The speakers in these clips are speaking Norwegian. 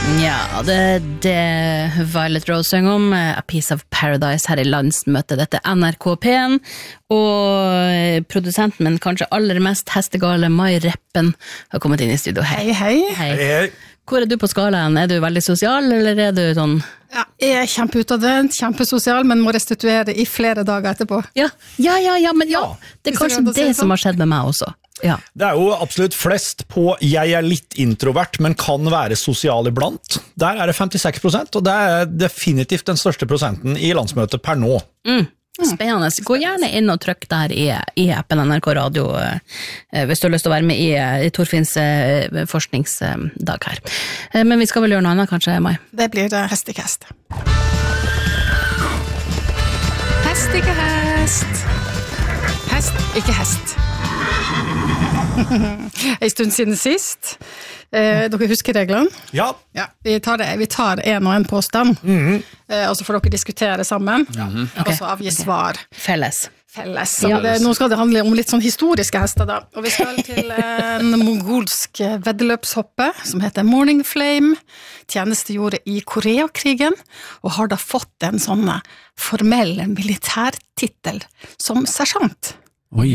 Ja, det Violet Rose sang om A Piece of Paradise her i landsmøtet. Dette NRK P1, og produsenten, men kanskje aller mest hestegale Mai Reppen har kommet inn i studio. Hei. Hei. Hvor du på skalaen? Du veldig sosial, eller du sånn? Ja, jeg kjempeutadvendt, kjempesosial, men må restituere i flere dager etterpå. Ja, men det kanskje det som har skjedd med meg også. Ja. Det jo absolutt flest på jeg litt introvert, men kan være sosial iblant. Der det 56%, og det definitivt den største prosenten i landsmøtet per nå. Spennende. Gå gjerne inn og trykk der i appen NRK Radio hvis du har lyst til å være med i Torfinns forskningsdag her. Men vi skal vel gjøre noe annet kanskje, Mai? Det blir hestekast. Hest, ikke hest. Hest, ikke hest. En stund siden sist. Dere husker reglene? Ja. Vi tar en og en påstand, og så får dere diskutere sammen, og så avgi svar. Felles. Ja. Nå skal det handle om litt sånn historiske hester da, og vi skal til en mongolsk veddeløpshoppe som heter Morning Flame, tjenestegjorde i Koreakrigen, og har da fått en sånn formell militærtitel som sersjant. Oi.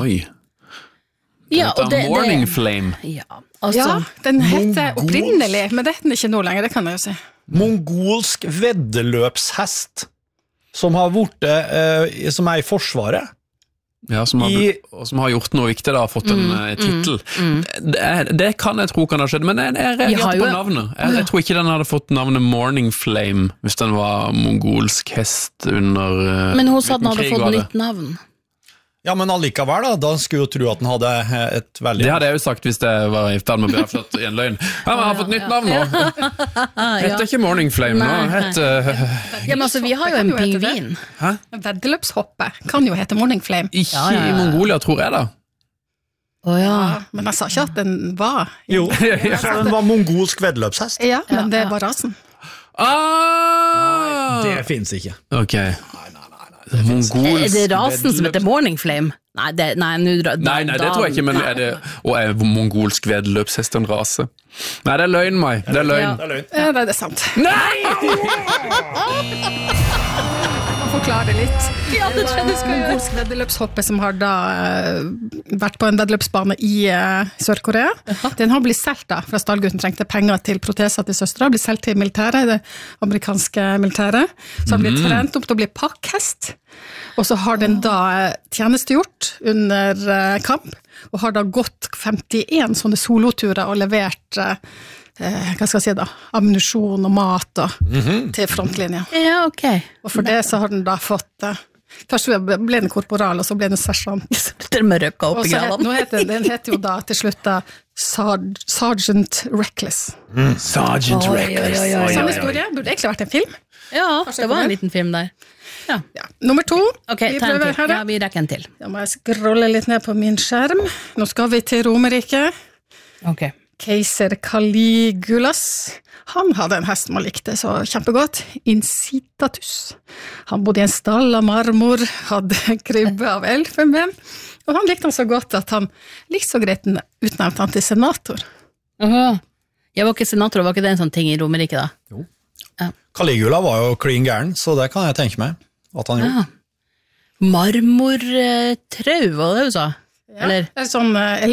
Ja, og Morning Flame. Ja, altså. Ja, den heter opprinnelig, men det heter den ikke nå lenger, det kan jeg jo si. Mongolsk veddeløpshest som har som i forsvaret. Ja, som har gjort noe viktig da, har fått en titel. Det kan jeg tro kan ha skjedd, men jeg reagerte på navnet. Jeg tror ikke den hadde fått navnet Morning Flame hvis den var mongolsk hest under Men hun sa den hadde fått nytt navn. Ja, men allikevel da skulle jo tro at den hadde et veldig... Det hadde jeg jo sagt hvis det var i ferd med å bli avslått i en løgn. Ja, men jeg har fått nytt navn nå. Heter ikke Morning Flame nå. Ja, men altså, vi har jo en pingvin. Hæ? Veddeløpshoppe kan jo hete Morning Flame. Ikke i Mongolia, tror jeg da. Ja. Men jeg sa ikke at den var... Jo, den var mongolsk veddeløpshest. Ja, men det var rasen. Det finnes ikke. Ok. Mongolsk det rasen som heter Morning Flame? Nei, det tror jeg ikke, men er mongolsk veddeløpshest en rase? Nei, det løgn, Mai. Det løgn. Det er sant. Nei! Forklare litt. Ja, det er mongolsk veddeløpshoppe som har da vært på en veddeløpsbane i Sør-Korea. Den har blitt solgt da, fra stallgutten trengte penger til proteser til søstre, blitt solgt til militæret, det amerikanske militæret. Så har blitt trent opp til å bli pakkhest, og så har den da tjenestegjort under kamp, og har da gått 51 sånne soloturer og levert hva skal jeg si da, ammunisjon og mat til frontlinja. Ja, ok. Og for det så har den da fått først ble den korporal, og så ble den sersjant. Det med røkka opp i gravene. Den heter jo da til slutt da Sergeant Reckless. Sergeant Reckless. Sånn historie, burde egentlig vært en film. Ja, det var en liten film der. Ja. Nummer 2. Ok, ta en til. Ja, vi rekker en til. Da må jeg scrolle litt ned på min skjerm. Nå skal vi til Romerike. Ok. Keiser Caligulas, han hadde en hest man likte så kjempegodt, Incitatus. Han bodde i en stall av marmor, hadde krybbe av elfenben, og han likte han så godt at han likte så greit utnevnt han til senator. Jeg var ikke senator, var ikke det en sånn ting i Romerike da? Jo. Ja. Caligula var jo clean gæren, så det kan jeg tenke meg at han gjorde. Marmortrau, var det du sa? Ja, eller? Sånn